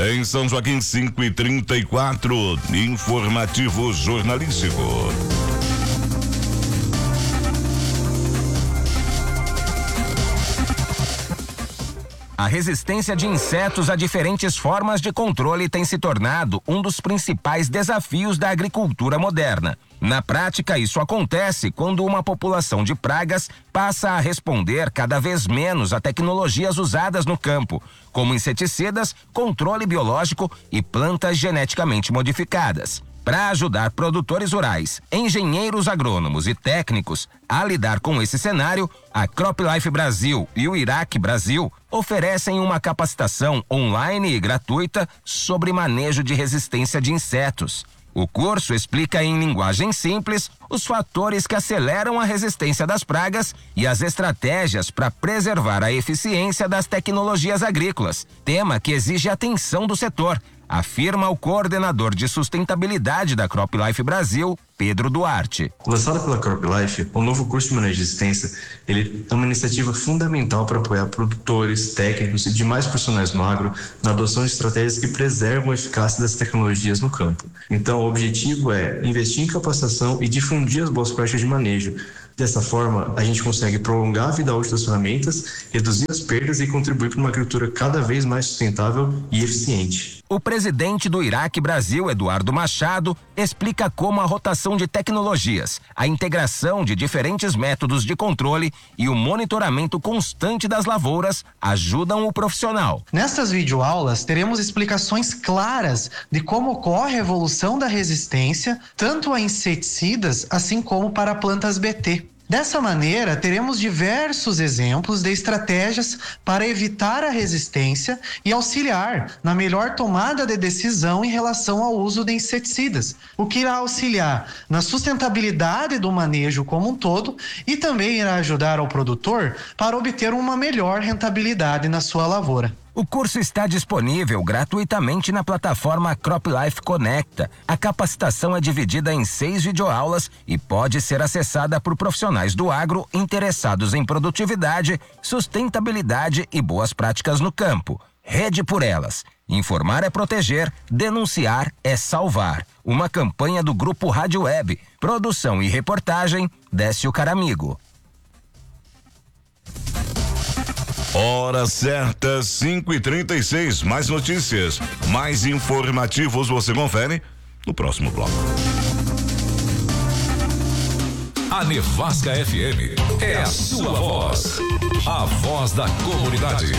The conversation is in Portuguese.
Em São Joaquim, 5h34, informativo jornalístico. A resistência de insetos a diferentes formas de controle tem se tornado um dos principais desafios da agricultura moderna. Na prática, isso acontece quando uma população de pragas passa a responder cada vez menos a tecnologias usadas no campo, como inseticidas, controle biológico e plantas geneticamente modificadas. Para ajudar produtores rurais, engenheiros agrônomos e técnicos a lidar com esse cenário, a CropLife Brasil e o IRAC Brasil oferecem uma capacitação online e gratuita sobre manejo de resistência de insetos. O curso explica em linguagem simples os fatores que aceleram a resistência das pragas e as estratégias para preservar a eficiência das tecnologias agrícolas, tema que exige atenção do setor, afirma o coordenador de sustentabilidade da CropLife Brasil, Pedro Duarte. Lançado pela CropLife, o novo curso de manejo de resistência, ele é uma iniciativa fundamental para apoiar produtores, técnicos e demais profissionais no agro na adoção de estratégias que preservam a eficácia das tecnologias no campo. Então, o objetivo é investir em capacitação e difundir as boas práticas de manejo. Dessa forma, a gente consegue prolongar a vida útil das ferramentas, reduzir as perdas e contribuir para uma agricultura cada vez mais sustentável e eficiente. O presidente do IRAC Brasil, Eduardo Machado, explica como a rotação de tecnologias, a integração de diferentes métodos de controle e o monitoramento constante das lavouras ajudam o profissional. Nestas videoaulas, teremos explicações claras de como ocorre a evolução da resistência, tanto a inseticidas, assim como para plantas BT. Dessa maneira, teremos diversos exemplos de estratégias para evitar a resistência e auxiliar na melhor tomada de decisão em relação ao uso de inseticidas, o que irá auxiliar na sustentabilidade do manejo como um todo e também irá ajudar ao produtor para obter uma melhor rentabilidade na sua lavoura. O curso está disponível gratuitamente na plataforma CropLife Conecta. A capacitação é dividida em 6 videoaulas e pode ser acessada por profissionais do agro interessados em produtividade, sustentabilidade e boas práticas no campo. Rede por Elas. Informar é proteger, denunciar é salvar. Uma campanha do Grupo Rádio Web. Produção e reportagem, Décio Caramigo. Hora certa, 5h36. Mais notícias, mais informativos você confere no próximo bloco. A Nevasca FM é a sua voz, a voz da comunidade.